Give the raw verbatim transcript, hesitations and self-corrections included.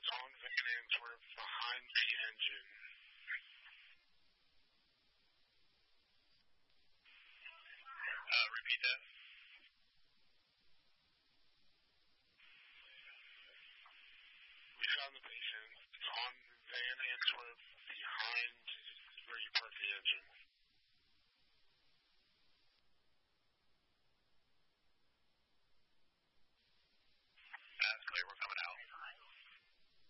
it's on Van Antwerp behind the engine. Uh, repeat that. We found the patient. It's on Van Antwerp behind where you park the engine.